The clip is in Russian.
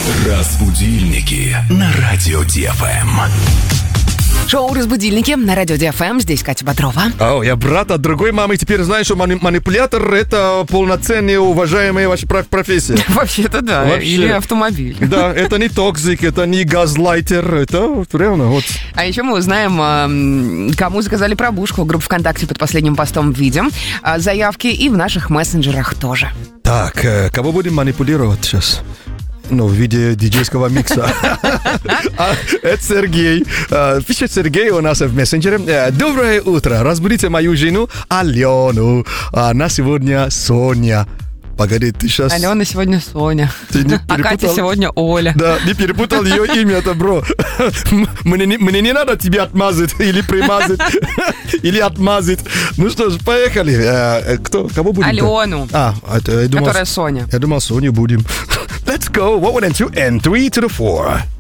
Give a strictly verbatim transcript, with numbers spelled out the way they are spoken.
Разбудильники на радио Ди Эф Эм. Шоу «Разбудильники» на радио Ди Эф Эм. Здесь Катя Бодрова. О, я брат от другой мамы. Теперь знаешь, что мани- манипулятор — это полноценная, уважаемая ваша проф- профессия. Вообще-то да. Вообще. Или автомобиль. Да, это не токсик, это не газлайтер. Это вот реально вот. А еще мы узнаем, м, кому заказали пробушку. Группу ВКонтакте под последним постом видим. А, Заявки и в наших мессенджерах тоже. Так, э, кого будем манипулировать сейчас? Ну, в виде диджейского микса. А, это Сергей. А, Пишет Сергей у нас в мессенджере. Э, Доброе утро. Разбудите мою жену Алену. Она сегодня Соня. Погоди, ты сейчас... Алена сегодня Соня. Ты не А Катя перепутал? сегодня Оля. Да, не перепутал ее имя-то, бро. Мне не, мне не надо тебя отмазать или примазать, или отмазать. Ну что ж, поехали. Э, Кто? Кого будем? Алену, А, это, я думал, которая Соня. я думал, Соню будем. Let's go. One and two and three to the four.